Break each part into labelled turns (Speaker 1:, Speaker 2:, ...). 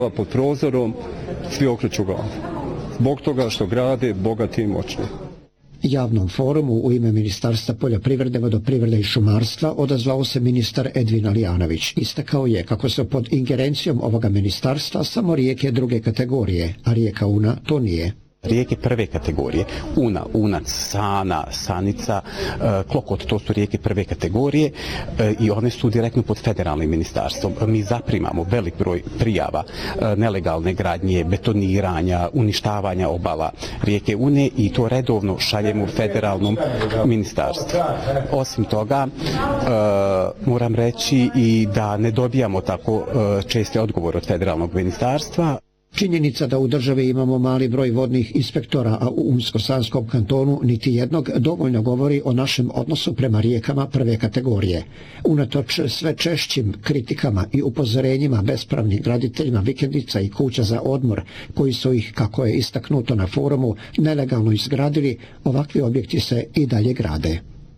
Speaker 1: Pod prozorom svi okreću glavu. Zbog toga što grade bogati i moćni.
Speaker 2: Javnom forumu u ime Ministarstva poljoprivrede, vodoprivrede i šumarstva odazvao se ministar Edvin Alijanović. Istakao je kako su pod ingerencijom ovoga ministarstva samo rijeke druge kategorije, a rijeka Una to nije.
Speaker 3: Rijeke prve kategorije, Una, Unac, Sana, Sanica, Klokot, to su rijeke prve kategorije i one su direktno pod federalnim ministarstvom. Mi zaprimamo velik broj prijava nelegalne gradnje, betoniranja, uništavanja obala rijeke Une i to redovno šaljemo federalnom ministarstvu. Osim toga, moram reći i da ne dobijamo tako česte odgovore od federalnog ministarstva.
Speaker 2: Činjenica da u državi imamo mali broj vodnih inspektora, a u Unsko-Sanskom kantonu niti jednog, dovoljno govori o našem odnosu prema rijekama prve kategorije. Unatoč sve češćim kritikama i upozorenjima bespravnim graditeljima vikendica i kuća za odmor, koji su ih, kako je istaknuto na forumu, nelegalno izgradili, ovakvi objekti se i dalje grade.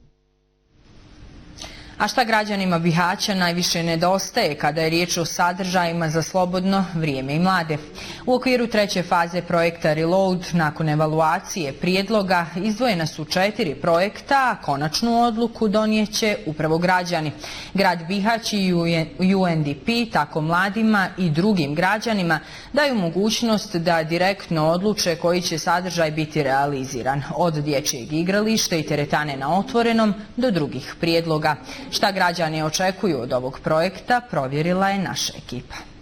Speaker 4: A šta građanima Bihaća najviše nedostaje kada je riječ o sadržajima za slobodno vrijeme i mlade? U okviru treće faze projekta Reload, nakon evaluacije prijedloga, izdvojena su 4 projekta, a konačnu odluku donijeće upravo građani. Grad Bihać i UNDP tako mladima i drugim građanima daju mogućnost da direktno odluče koji će sadržaj biti realiziran, od dječjeg igrališta i teretane na otvorenom do drugih prijedloga. Šta građani očekuju od ovog projekta, provjerila je naša ekipa.